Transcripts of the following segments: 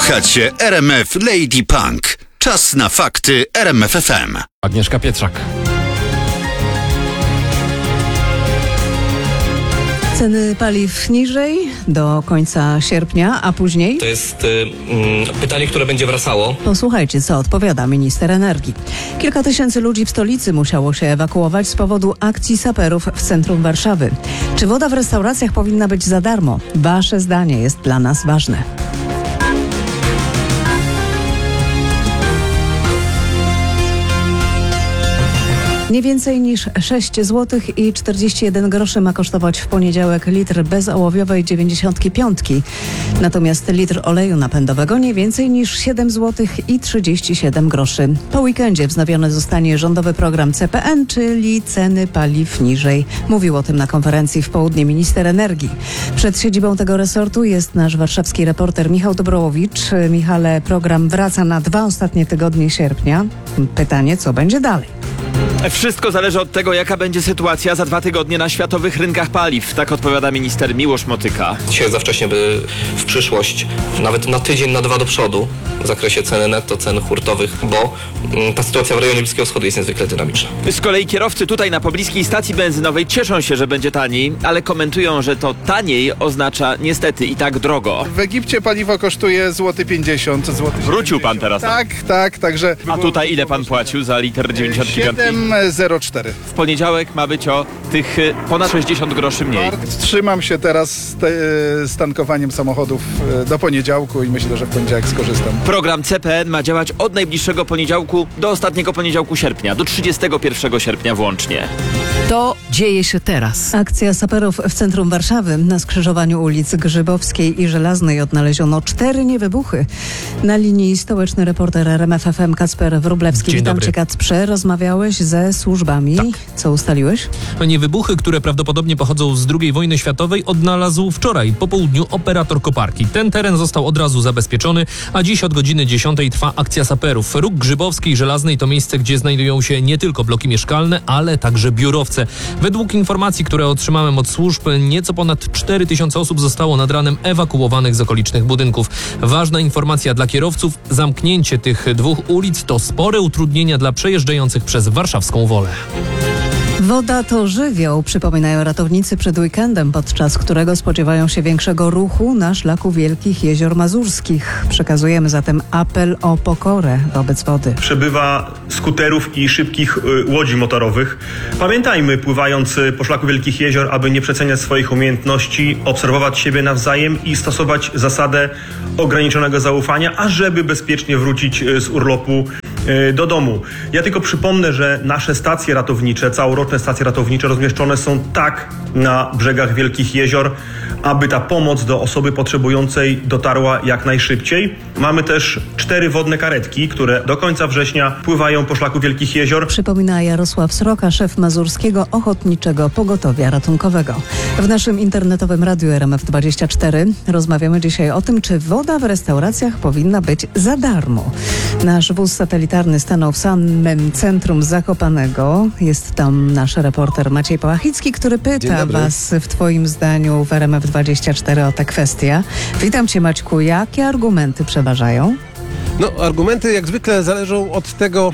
Słuchacie RMF Lady Punk. Czas na fakty RMF FM. Agnieszka Pietrzak. Ceny paliw niżej do końca sierpnia, a później? To jest pytanie, które będzie wracało. Posłuchajcie, co odpowiada minister energii. Kilka tysięcy ludzi w stolicy musiało się ewakuować z powodu akcji saperów w centrum Warszawy. Czy woda w restauracjach powinna być za darmo? Wasze zdanie jest dla nas ważne. Nie więcej niż 6 zł i 41 groszy ma kosztować w poniedziałek litr bezołowiowej 95. Natomiast litr oleju napędowego nie więcej niż 7 zł i 37 groszy. Po weekendzie wznowiony zostanie rządowy program CPN, czyli ceny paliw niżej. Mówił o tym na konferencji w południe minister energii. Przed siedzibą tego resortu jest nasz warszawski reporter Michał Dobrołowicz. Michale, program wraca na 2 ostatnie tygodnie sierpnia. Pytanie, co będzie dalej? Wszystko zależy od tego, jaka będzie sytuacja za 2 tygodnie na światowych rynkach paliw. Tak odpowiada minister Miłosz Motyka. Dzisiaj za wcześnie, by w przyszłość, nawet na tydzień, na 2 do przodu w zakresie ceny netto, cen hurtowych, bo ta sytuacja w rejonie Bliskiego Wschodu jest niezwykle dynamiczna. Z kolei kierowcy tutaj na pobliskiej stacji benzynowej cieszą się, że będzie taniej, ale komentują, że to taniej oznacza niestety i tak drogo. W Egipcie paliwo kosztuje złoty 50 zł. Wrócił pan teraz. Tak, także... A tutaj ile pan płacił za litr 95? 7,04. W poniedziałek ma być o tych ponad 60 groszy mniej. Trzymam się teraz z tankowaniem samochodów do poniedziałku i myślę, że w poniedziałek skorzystam. Program CPN ma działać od najbliższego poniedziałku do ostatniego poniedziałku sierpnia, do 31 sierpnia włącznie. To dzieje się teraz. Akcja saperów w centrum Warszawy. Na skrzyżowaniu ulic Grzybowskiej i Żelaznej odnaleziono 4 niewybuchy. Na linii stołeczny reporter RMF FM Kacper Wróblewski. Witam cię, Kacprze. Rozmawiałeś ze służbami. Tak. Co ustaliłeś? Niewybuchy, które prawdopodobnie pochodzą z II wojny światowej, odnalazł wczoraj po południu operator koparki. Ten teren został od razu zabezpieczony, a dziś od godziny 10 trwa akcja saperów. Róg Grzybowskiej i Żelaznej to miejsce, gdzie znajdują się nie tylko bloki mieszkalne, ale także biurowce. Według informacji, które otrzymałem od służb, nieco ponad 4000 osób zostało nad ranem ewakuowanych z okolicznych budynków. Ważna informacja dla kierowców: zamknięcie tych 2 ulic to spore utrudnienia dla przejeżdżających przez warszawską Wolę. Woda to żywioł, przypominają ratownicy przed weekendem, podczas którego spodziewają się większego ruchu na szlaku Wielkich Jezior Mazurskich. Przekazujemy zatem apel o pokorę wobec wody. Przebywa skuterów i szybkich łodzi motorowych. Pamiętajmy, pływając po szlaku Wielkich Jezior, aby nie przeceniać swoich umiejętności, obserwować siebie nawzajem i stosować zasadę ograniczonego zaufania, ażeby bezpiecznie wrócić z urlopu do domu. Ja tylko przypomnę, że nasze stacje ratownicze, całoroczne stacje ratownicze rozmieszczone są tak na brzegach Wielkich Jezior, aby ta pomoc do osoby potrzebującej dotarła jak najszybciej. Mamy też 4 wodne karetki, które do końca września pływają po szlaku Wielkich Jezior. Przypomina Jarosław Sroka, szef Mazurskiego Ochotniczego Pogotowia Ratunkowego. W naszym internetowym radiu RMF24 rozmawiamy dzisiaj o tym, czy woda w restauracjach powinna być za darmo. Nasz wóz satelitarny stanął w samym centrum Zakopanego. Jest tam nasz reporter Maciej Pałachicki, który pyta was w twoim zdaniu w RMF24 o tę kwestię. Witam cię, Maćku. Jakie argumenty przeważają? No, argumenty jak zwykle zależą od tego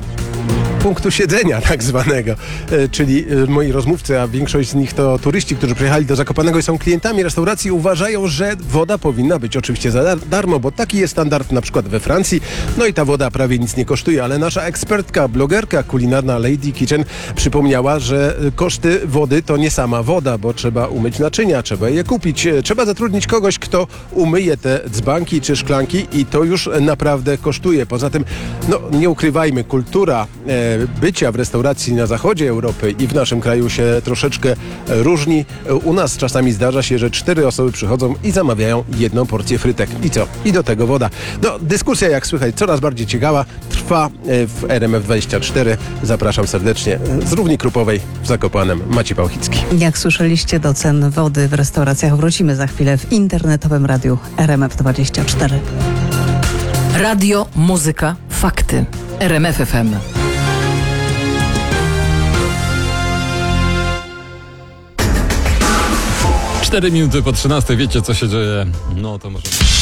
punktu siedzenia tak zwanego, czyli moi rozmówcy, a większość z nich to turyści, którzy przyjechali do Zakopanego i są klientami restauracji, uważają, że woda powinna być oczywiście za darmo, bo taki jest standard na przykład we Francji. No i ta woda prawie nic nie kosztuje, ale nasza ekspertka, blogerka kulinarna Lady Kitchen przypomniała, że koszty wody to nie sama woda, bo trzeba umyć naczynia, trzeba je kupić, trzeba zatrudnić kogoś, kto umyje te dzbanki czy szklanki i to już naprawdę kosztuje. Poza tym, no nie ukrywajmy, kultura bycia w restauracji na zachodzie Europy i w naszym kraju się troszeczkę różni. U nas czasami zdarza się, że 4 osoby przychodzą i zamawiają 1 porcję frytek. I co? I do tego woda. No, dyskusja, jak słychać, coraz bardziej ciekawa, trwa w RMF24. Zapraszam serdecznie z Równi Krupowej w Zakopanem. Maciej Pałachicki. Jak słyszeliście, do cen wody w restauracjach wrócimy za chwilę w internetowym radiu RMF24. Radio, muzyka, fakty. RMF FM. 4 minuty po 13. Wiecie, co się dzieje? No to może...